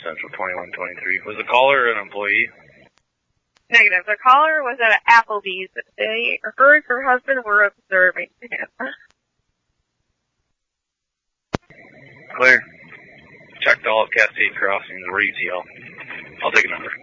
Central 2123. Was the caller an employee? Negative. The caller was at Applebee's. Her and her husband were observing him. Clear. Checked all of Cascade Crossings. Where ETL. I'll take a number.